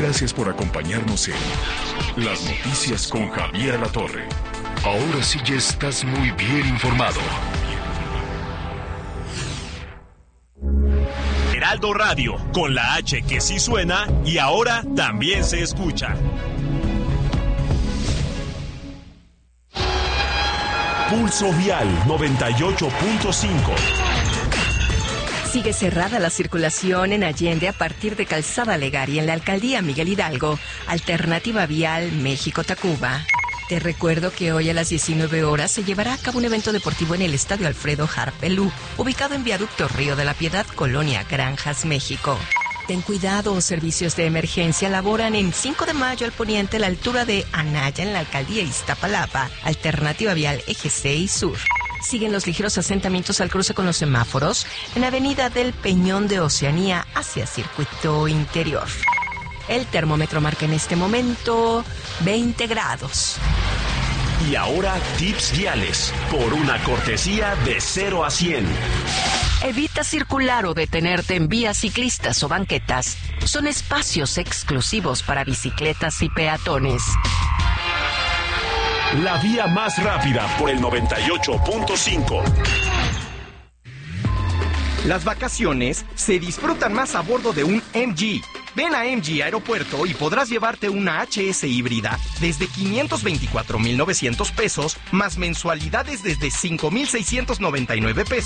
Gracias por acompañarnos en Las Noticias con Javier Alatorre. Ahora sí ya estás muy bien informado. Heraldo Radio, con la H que sí suena y ahora también se escucha. Pulso Vial 98.5. Sigue cerrada la circulación en Allende a partir de Calzada Legari en la Alcaldía Miguel Hidalgo, Alternativa Vial México-Tacuba. Te recuerdo que hoy a las 19 horas se llevará a cabo un evento deportivo en el Estadio Alfredo Harpelú, ubicado en Viaducto Río de la Piedad, Colonia Granjas, México. Ten cuidado, servicios de emergencia laboran en 5 de mayo al poniente a la altura de Anaya en la Alcaldía Iztapalapa, Alternativa Vial Eje 6 Sur. Siguen los ligeros asentamientos al cruce con los semáforos en Avenida del Peñón de Oceanía hacia Circuito Interior. El termómetro marca en este momento 20 grados. Y ahora tips viales, por una cortesía de 0 a 100. Evita circular o detenerte en vías ciclistas o banquetas. Son espacios exclusivos para bicicletas y peatones. La vía más rápida por el 98.5. Las vacaciones se disfrutan más a bordo de un MG. Ven a MG Aeropuerto y podrás llevarte una HS híbrida desde 524,900 pesos, más mensualidades desde 5,699 pesos.